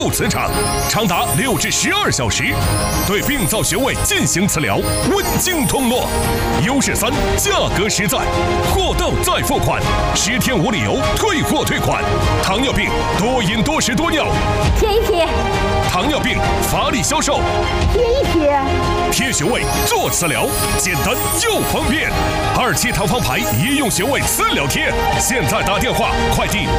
磁场，长达6至12小时，对病灶穴位进行磁疗，温经通络。优势3，价格实在，货到再付款，10天无理由退货退款。糖尿病多饮多食多尿， 贴一贴。 糖尿病法理销售， 贴一贴。 贴穴位做磁疗，简单又方便。27堂方牌医用穴位磁疗贴，现在打电话快递